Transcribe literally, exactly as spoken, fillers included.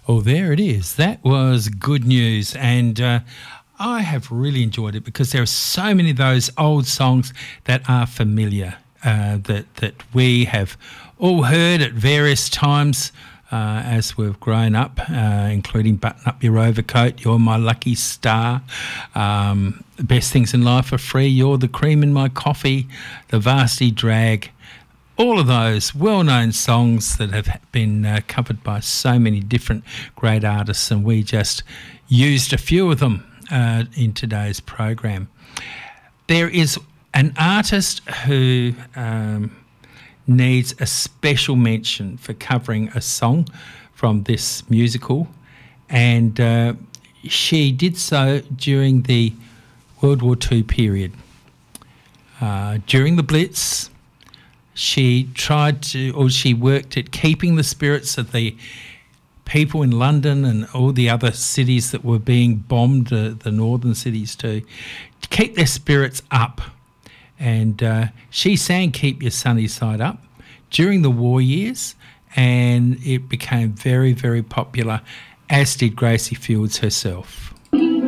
Oh, there it is. That was Good News, and uh, I have really enjoyed it because there are so many of those old songs that are familiar, uh, that that we have all heard at various times uh, as we've grown up, uh, including Button Up Your Overcoat, You're My Lucky Star, um, The Best Things in Life Are Free, You're the Cream in My Coffee, The Varsity Drag. All of those well-known songs that have been uh, covered by so many different great artists, and we just used a few of them uh, in today's program. There is an artist who um, needs a special mention for covering a song from this musical, and uh, she did so during the World War Two period. Uh, during the Blitz, she tried to, or she worked at keeping the spirits of the people in London and all the other cities that were being bombed, uh, the northern cities too, to keep their spirits up. And uh, she sang Keep Your Sunny Side Up during the war years, and it became very, very popular, as did Gracie Fields herself.